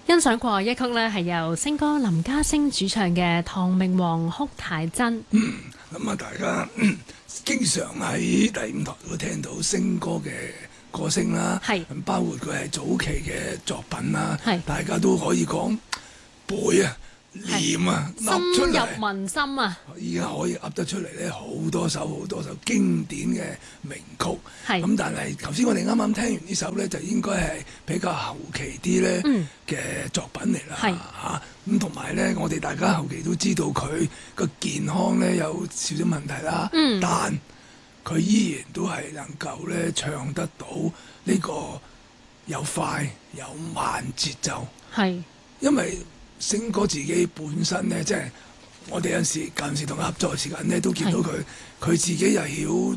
欣賞過一曲呢，係由星哥林家聲主唱嘅《唐明皇哭太真》。 咁啊，大家經常喺第五台都聽到星哥嘅歌聲啦， 係包括佢係早期嘅作品啦， 係大家都可以講背啊、念啊、噏出深嚟， 入民心啊！ 已經可以噏得出嚟咧，好多首經典嘅名曲。 係咁但係頭先我哋啱啱聽完呢首咧，就應該係比較後期啲咧嘅作品嚟啦係嚇。咁同埋咧，我哋大家後期都知道佢個健康咧有少少問題啦，但佢依然都係能夠咧唱得到呢個有快有慢節奏。 係因為星哥自己本身咧，即係我哋有陣時同佢合作嘅時間咧，都見到佢自己又曉